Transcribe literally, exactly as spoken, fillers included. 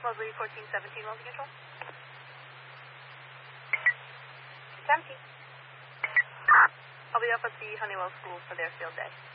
Mosley fourteen seventeen, Mosley Control. seventeen. I'll be up at the Honeywell School for their field day.